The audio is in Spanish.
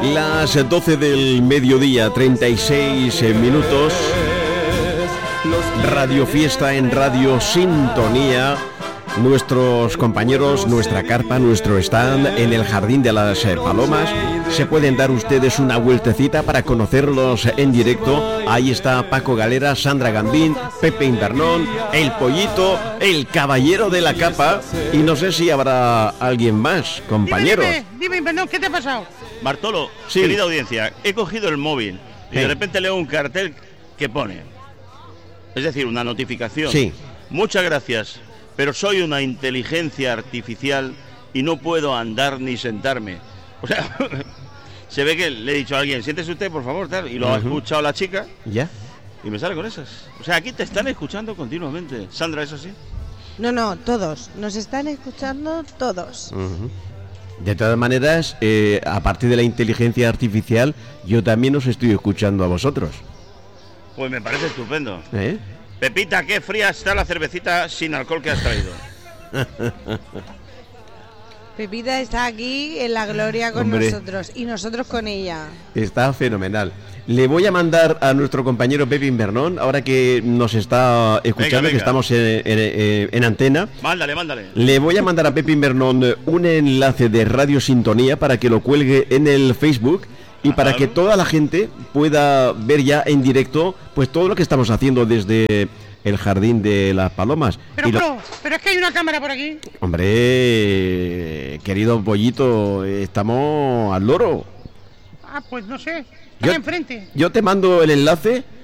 Las 12 del mediodía, 36 minutos. Radio Fiesta en Radio Sintonía. Nuestros compañeros, nuestra carpa, nuestro stand en el Jardín de las Palomas. Se pueden dar ustedes una vueltecita para conocerlos en directo. Ahí está Paco Galera, Sandra Gambín, Pepe Invernón, El Pollito, el Caballero de la Capa. Y no sé si habrá alguien más, compañeros. Dime, Invernón, ¿qué te ha pasado? Bartolo, sí. Querida audiencia, he cogido el móvil y de repente leo un cartel que pone, es decir, una notificación. Sí. Muchas gracias, pero soy una inteligencia artificial y no puedo andar ni sentarme. O sea, se ve que le he dicho a alguien, siéntese usted, por favor, tal, y lo ha escuchado la chica. ¿Ya? Y me sale con esas. O sea, aquí te están escuchando continuamente. Sandra, ¿es así? No, todos. Nos están escuchando todos. De todas maneras, a partir de la inteligencia artificial, yo también os estoy escuchando a vosotros. Pues me parece estupendo. Pepita, qué fría está la cervecita sin alcohol que has traído. Pepita está aquí en la gloria con nosotros y nosotros con ella. Está fenomenal. Le voy a mandar a nuestro compañero Pepe Invernón, ahora que nos está escuchando, venga. Que estamos en antena. Mándale. Le voy a mandar a Pepe Invernón un enlace de Radio Sintonía para que lo cuelgue en el Facebook y para que toda la gente pueda ver ya en directo pues todo lo que estamos haciendo desde el Jardín de las Palomas. Pero es que hay una cámara por aquí. Hombre, querido Pollito, estamos al loro. Pues no sé. Está enfrente. Yo te mando el enlace